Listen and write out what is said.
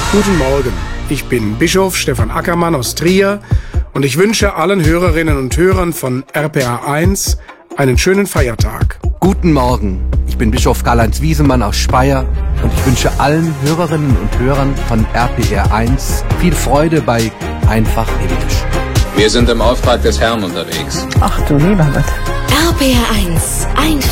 Guten Morgen, ich bin Bischof Stefan Ackermann aus Trier und ich wünsche allen Hörerinnen und Hörern von RPA 1 einen schönen Feiertag. Guten Morgen, ich bin Bischof Karl-Heinz Wiesemann aus Speyer und ich wünsche allen Hörerinnen und Hörern von RPR 1 viel Freude bei Einfach Himmlisch. Wir sind im Auftrag des Herrn unterwegs. Ach du lieber Gott. RPR 1,